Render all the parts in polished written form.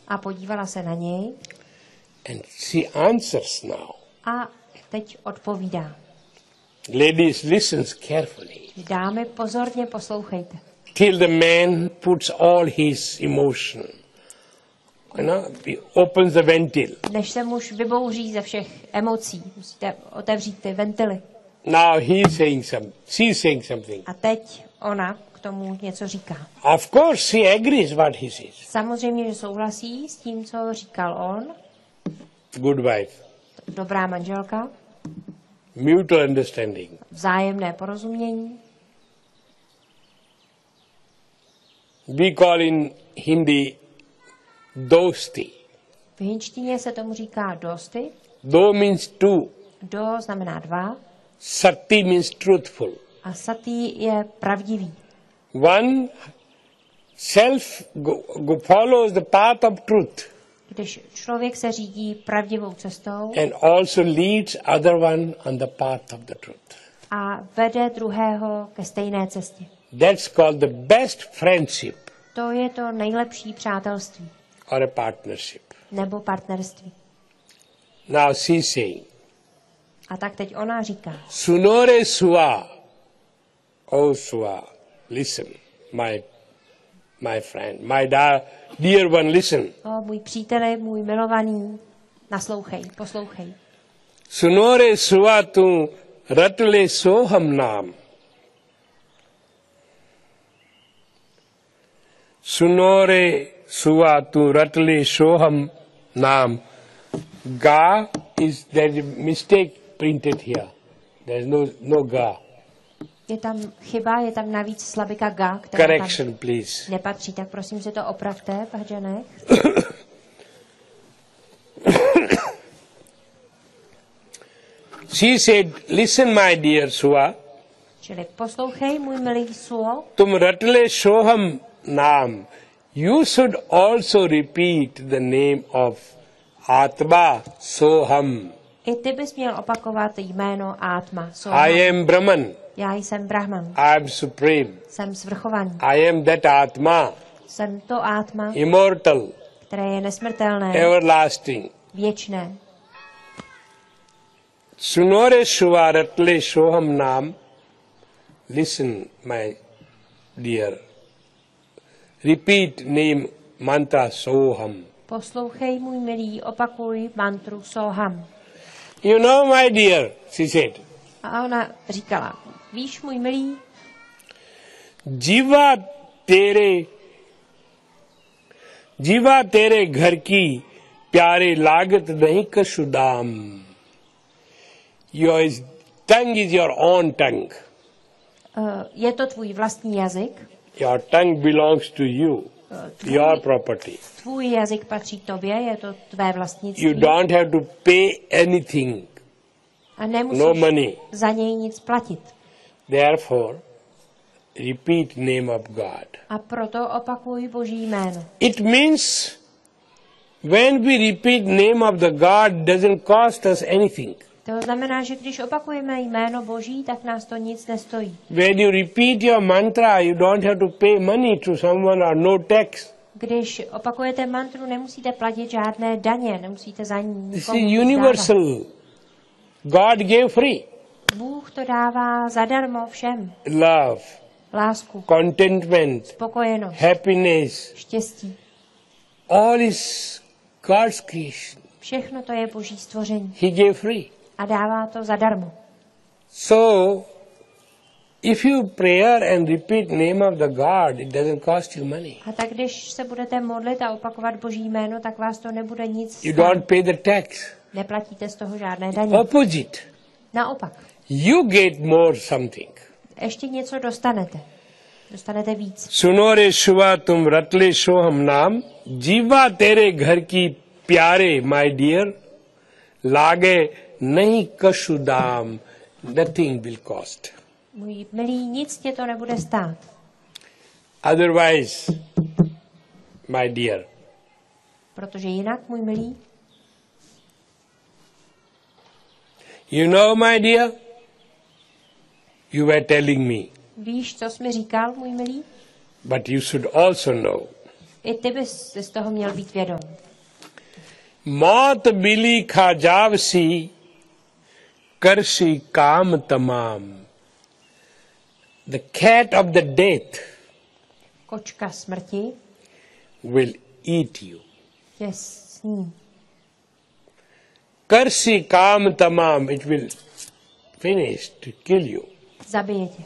A podívala se na něj. And she answers now. A teď odpovídá. Ladies, listen carefully. Dámy, pozorně poslouchejte. Till the man puts all his emotion. He opens the ventil. Než se muž vybouří ze všech emocí, musíte otevřít ty ventily. Now she's saying something. A teď ona k tomu něco říká. Of course she agrees what he says. Samozřejmě, že souhlasí s tím, co říkal on. Good wife. Dobrá manželka. Mutual understanding. Vzájemné porozumění. We call in Hindi dosti. V hinčtině se tomu říká dosti. Do means two. Do znamená dva. Sati means truthful. A sati je pravdivý. One follows the path of truth. Když člověk se řídí pravdivou cestou and also leads other one on the path of the truth. A vede druhého ke stejné cestě. That's called the best friendship. To je to nejlepší přátelství. Or a partnership. Nebo partnerství. Now she's saying. A tak teď ona říká. Sunore sua. Oh sua, listen, my friend, my dear one, listen. O můj příteli, můj milovaný, naslouchej, poslouchej. Sunore sua tu ratle soham nám. Sunore sua tu ratle soham nám. Ga is, there is a mistake printed here. There is no ga. Je tam chyba, je tam navíc slabika ga, která Correction, tam please. nepatří, tak prosím si to opravte, Bhajanek. She said, listen my dear Sua. Čili poslouchej, můj milý Suo. Tum ratle soham naam. You should also repeat the name of Atma Soham. I ty bys měl opakovat jméno Atma. Soham. I am Brahman. Já jsem Brahman. I am supreme. Jsem svrchovaný. I am that Atma. Jsem to Atma, Immortal. které je nesmrtelné, Everlasting. věčné. Sunore Sua ratle soham naam. Listen, my dear. Repeat name mantra Soham. Poslouchej, můj milý, opakuj mantru Soham. You know, my dear, she said. A ona říkala, víš, můj milý, जीवा तेरे घर की प्यारे लागत नहीं कशुदाम. Your tongue is your own tongue. je to tvůj vlastní jazyk. Your tongue belongs to you. Your property. Tvůj jazyk patří tobě, je to tvé vlastnictví. You don't have to pay anything. A nemusíš No money. za něj nic platit. Therefore, repeat name of God. A proto opakuj Boží jméno. It means when we repeat name of the God doesn't cost us anything. To znamená, že když opakujeme jméno Boží, tak nás to nic nestojí. When you repeat your mantra, you don't have to pay money to someone or no tax. Když opakujete mantru, nemusíte platit žádné daně, nemusíte za ní This nikomu is nic universal. God gave free. dávat. Bůh to dává zadarmo všem. Love, Lásku, contentment, spokojenost, happiness, štěstí. all is God's creation. Všechno to je Boží stvoření. He gave free. A dává to zadarmo. So, if you prayer and repeat name of the God, it doesn't cost you money. A tak když se budete modlit a opakovat Boží jméno, tak vás to nebude nic You stát. don't pay the tax. Neplatíte z toho žádné daně. Opposite. Naopak. You get more something. Ještě něco dostanete. Dostanete víc. सुनो शुवा तुम रतले शो हम नाम जीवा तेरे घर की प्यारे माय डियर लागे नहीं कशु दाम nothing will cost. Můj milý, nic tě to nebude stát. Otherwise, my dear, Protože jinak, můj milý, you know, my dear, you were telling me, víš, co jsi mi říkal, můj milý? but you should also know. I ty bys si z toho měl být vědom. मौत बिली खा जावसी करसी काम तमाम. The cat of the death Kočka smrti will eat you. tě sní. Karsi काम तमाम, it will finish to kill you. Zabije tě.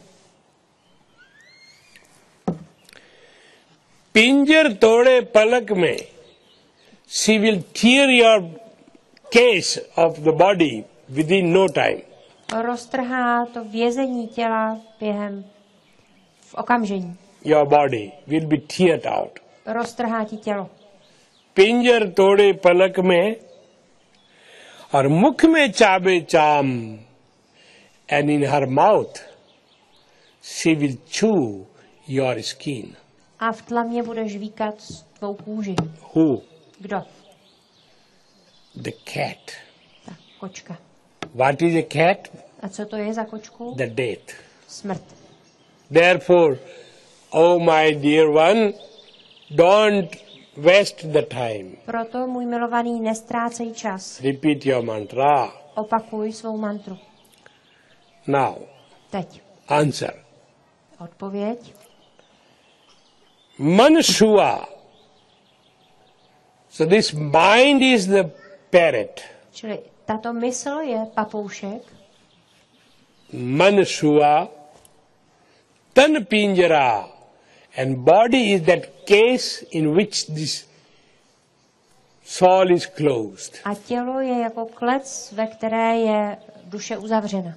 पिंजर तोड़े पलक में, she will tear your case of the body within no time. Roztrhá to vězení těla v okamžení. Your body will be teared out. Roztrhá ti tělo. पिंजर तोड़े पलक में और मुख में चाबे चाम, and in her mouth she will chew your skin. A v tlamě budeš žvíkat tvou kůži. Who? Kdo? The cat. Ta kočka. What is a cat? A co to je za kočku? The death. Smrt. Therefore, oh my dear one, don't waste the time. Proto, můj milovaný, nestrácej čas. Repeat your mantra. Opakuj svou mantru. Now, Teď. answer. Odpověď. Manshua. So this mind is the parrot. Čili tato mysl je papoušek. Manshua, tan pinjara, and body is that case in which this soul is closed. A tělo je jako klec, ve které je duše uzavřena.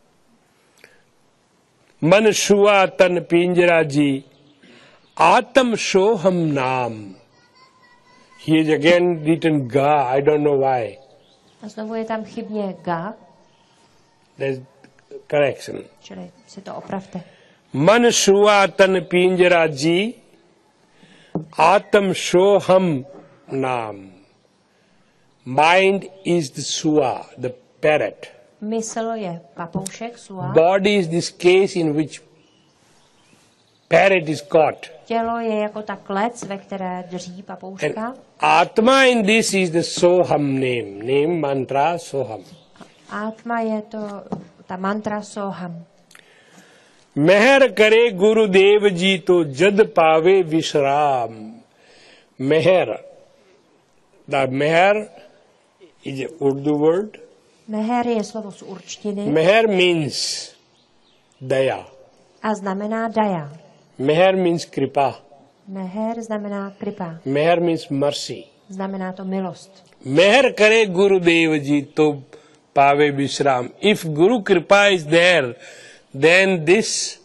Manshua tan pinjara ji, atam soham nam. He is again written ga, I don't know why. A znovu je tam chybně ga, There's correction. čili si to opravte. Manshua tan pinjara ji, atam soham nam. Mind is the sua, the parrot. Mysl je papoušek, sua. Body is this case in which parrot is caught. Tělo je jako ta klec, ve které drží And papouška. Atma in this is the Soham name. Name mantra Soham. Atma je to ta mantra Soham. Meher kare Gurudev ji to jad pave vishram. Meher. The meher is a Urdu word. Meher je slovo z určtiny Meher means daya. a znamená daja. Meher means kripa. Meher znamená kripa. Meher means mercy. Znamená to milost. Meher kare Gurudev ji to pave vishram. If Guru Kripa is there, then this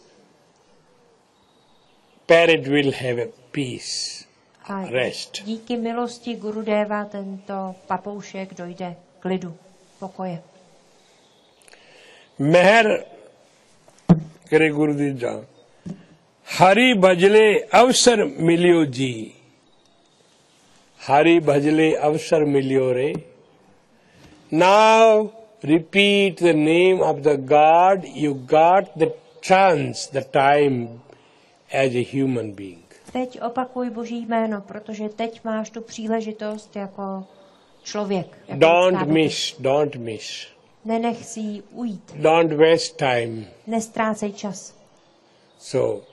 parrot will have a peace, A rest. díky milosti Gurudeva tento papoušek dojde k lidu, pokoje. Meher kare Gurudev ji. Hari bhajle avsar milyo ji. Hari bhajle avsar milyo re. Now repeat the name of the God. You got the chance, the time as a human being. Teď opakuj Boží jméno, protože teď máš tu příležitost jako člověk. Jako lidská bytost. Don't miss. Nenech si ji ujít. Don't waste time. Nestrácej čas. So,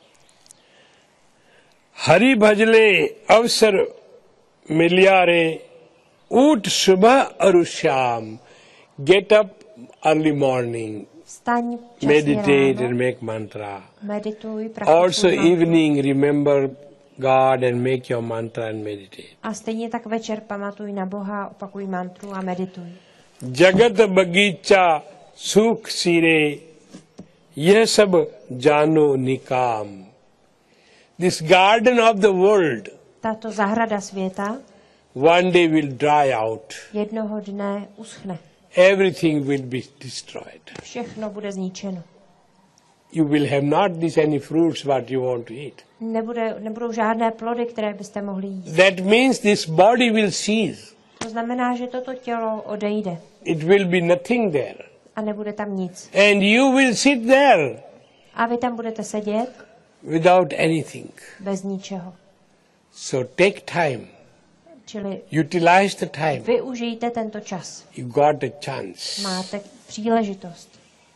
Hari bhajle avsar milyare ut subha arusham. Get up early morning. Vstaň časně Meditate ráno, and make mantra. medituj, Also praktikuj mantru. evening remember God and make your mantra and meditate. A stejně tak večer pamatuj na Boha, opakuj mantru a medituj. जगत बगीचा सुख सिरे यह सब जानो निकाम. This garden of the world Tato zahrada světa one day will dry out. jednoho dne uschne. Everything will be destroyed. Všechno bude zničeno. You will have not this any fruits what you want to eat. Nebudou žádné plody, které byste mohli jíst. That means this body will cease. To znamená, že toto tělo odejde It will be nothing there. a nebude tam nic. And you will sit there A vy tam budete sedět without anything. bez ničeho. So take time. Čili Utilize the time. využijte tento čas. You got a chance. Máte příležitost.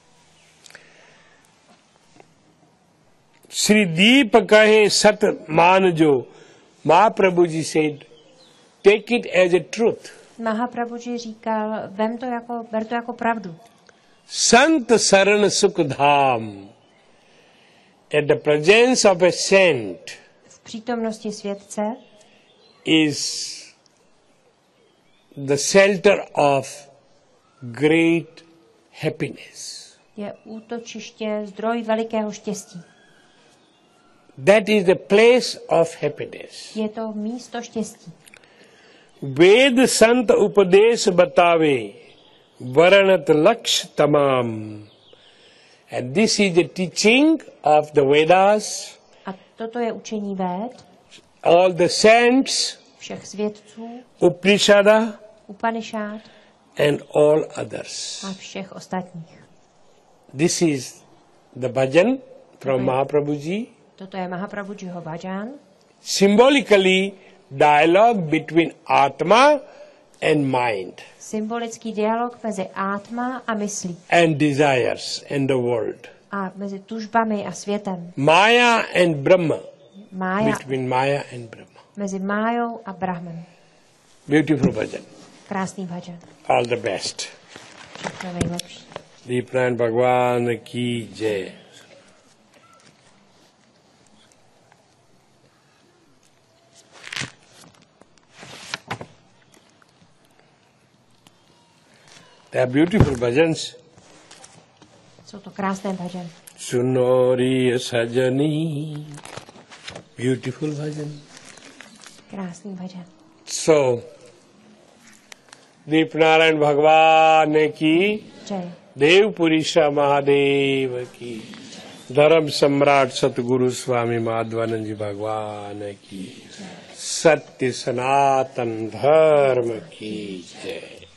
Shri दीप कहे सत मान जो महाप्रभु ji said, take it as a truth. Mahaprabhuji říkal, ber to jako pravdu. Sant saran sukh dham. At the presence of a saint V přítomnosti světce is the shelter of great happiness. je útočiště, zdroj velikého štěstí. That is the place of happiness. Je to místo štěstí. वेद संत उपदेश बतावे वर्णत लक्ष्य तमाम. And this is the teaching of the Vedas, A toto je učení Véd, all the saints, všech svědců, Upanishada, Upanishad and all others. a všech ostatních. This is the bhajan from Mahaprabhuji. Toto je Mahaprabhujiho bhajan. Symbolically, dialogue between Atma and mind Symbolický dialog mezi átma a myslí and desires and the world. a mezi tužbami a světem. Maya and Brahma, Mája, between Maya and Brahma. mezi májou a brahmem. Beautiful bhajan. Krásný bhajan. All the best. Všechno nejlepší. Deepran Bhagwan ki jai. They are beautiful bhajans. Jsou to krásné bhajan. Sunori sajani. Beautiful bhajan. Krásný bhajan. So, Deepnarayan Bhagwan ki, Jai. Devpurisha Mahadev ki, Dharam Samrat Satguru Swami Madhvanand Ji Bhagwan ki, Satya Sanatan Dharma ki jai.